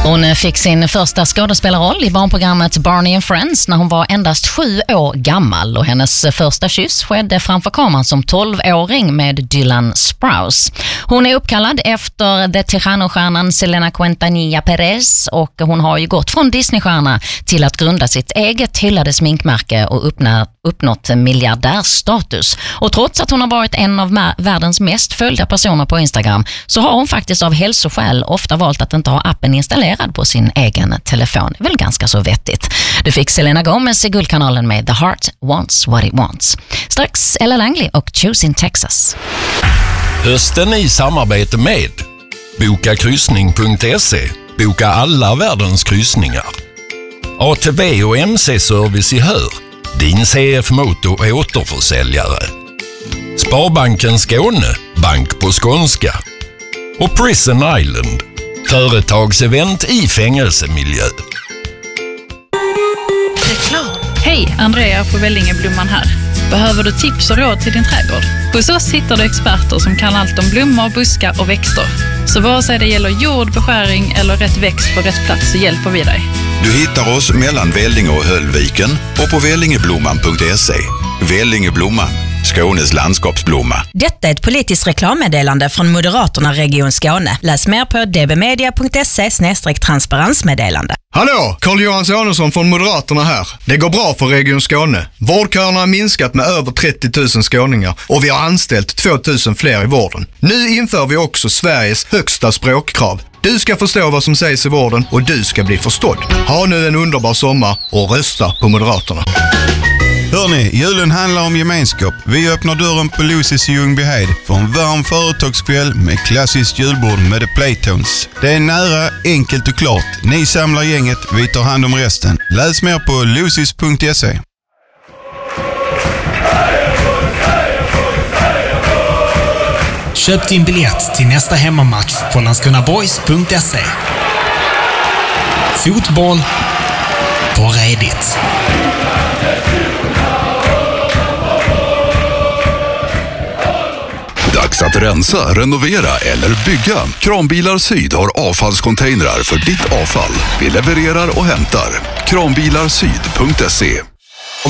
Hon fick sin första skådespelarroll i barnprogrammet Barney and Friends när hon var endast 7 år gammal, och hennes första kyss skedde framför kameran som 12-åring med Dylan Sprouse. Hon är uppkallad efter The Tejano-stjärnan Selena Quintanilla Perez, och hon har ju gått från Disney-stjärna till att grunda sitt eget hyllade sminkmärke och uppnått miljardärstatus. Och trots att hon har varit en av världens mest följda personer på Instagram, så har hon faktiskt av hälsoskäl ofta valt att inte ha appen installerad på sin egen telefon. Det är väl ganska så vettigt. Du fick Selena Gomez i Guldkanalen med The Heart Wants What It Wants. Strax Ella Langley och Choosing Texas. Hösten i samarbete med Bokakryssning.se. Boka alla världens kryssningar. ATV och MC-service i Hör. Din CF-motor är återförsäljare. Sparbanken Skåne. Bank på skånska. Och Prison Island. Företagsevent i fängelsemiljö. Reklam. Hej, Andrea på Vellingeblomman här. Behöver du tips och råd till din trädgård? Hos oss hittar du experter som kan allt om blommor, buskar och växter. Så vare sig det gäller jord, beskärning eller rätt växt på rätt plats, så hjälper vi dig. Du hittar oss mellan Vellinge och Höllviken och på vellingeblomman.se. Vellingeblomman, Skånes landskapsblomma. Detta är ett politiskt reklammeddelande från Moderaterna Region Skåne. Läs mer på dbmedia.se/transparensmeddelande. Hallå, Carl-Johan Sonesson från Moderaterna här. Det går bra för Region Skåne. Vårdköerna har minskat med över 30 000 skåningar och vi har anställt 2 000 fler i vården. Nu inför vi också Sveriges högsta språkkrav. Du ska förstå vad som sägs i vården och du ska bli förstådd. Ha nu en underbar sommar och rösta på Moderaterna. Hörrni, julen handlar om gemenskap. Vi öppnar dörren på Lucy's i Ljungbyhed för en varm företagskväll med klassiskt julbord med The Playtones. Det är nära, enkelt och klart. Ni samlar gänget, vi tar hand om resten. Läs mer på lucys.se. Köp din biljett till nästa hemmamatch på landskrona.boys.se. Fotboll på redigt. Dags att rensa, renovera eller bygga. Kranbilar Syd har avfallscontainrar för ditt avfall. Vi levererar och hämtar. Kranbilarsyd.se.